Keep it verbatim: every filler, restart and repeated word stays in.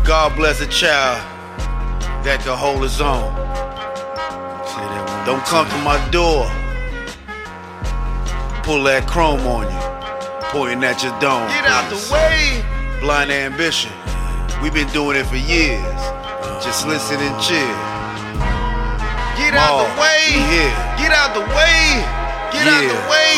God bless a child that can hold his own. Don't come to my door, pull that chrome on you, pointing at your dome. Get out the way. Blind ambition, we've been doing it for years. Just listen and chill. Get out the way. We here. Get out the way. Get Yeah. out the way.